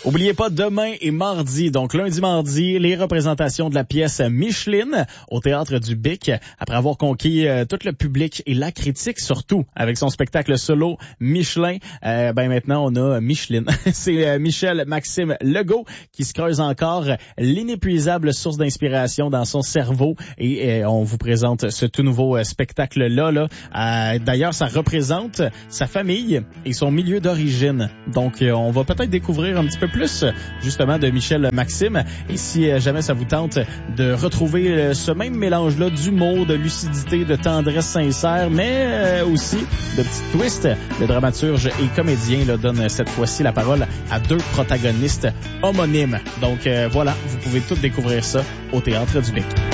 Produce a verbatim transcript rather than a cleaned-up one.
Oubliez pas, demain et mardi, donc lundi, mardi, les représentations de la pièce Micheline au Théâtre du Bic, après avoir conquis euh, tout le public et la critique surtout avec son spectacle solo Michelin. Euh, ben maintenant, on a Micheline. C'est euh, Michel Maxime Legault qui se creuse encore l'inépuisable source d'inspiration dans son cerveau et euh, on vous présente ce tout nouveau euh, spectacle-là. Là. Euh, d'ailleurs, ça représente sa famille et son milieu d'origine. Donc, euh, on va peut-être découvrir un petit peu plus justement de Michel Maxime. Et si euh, jamais ça vous tente de retrouver euh, ce même mélange-là d'humour, de lucidité, de tendresse sincère, mais euh, aussi de petits twists, le dramaturge et comédien là, donne cette fois-ci la parole à deux protagonistes homonymes. Donc euh, voilà, vous pouvez tout découvrir ça au Théâtre du Bic.